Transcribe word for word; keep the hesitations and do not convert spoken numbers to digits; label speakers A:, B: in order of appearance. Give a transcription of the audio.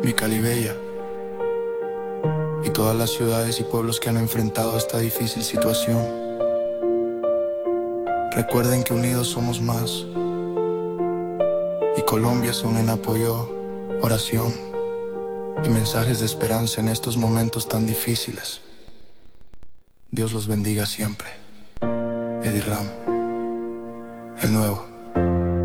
A: mi Calibella y todas las ciudades y pueblos que han enfrentado esta difícil situación. Recuerden que unidos somos más, y Colombia son en apoyo, oración y mensajes de esperanza en estos momentos tan difíciles. Dios los bendiga siempre. Eddie Ram, el nuevo.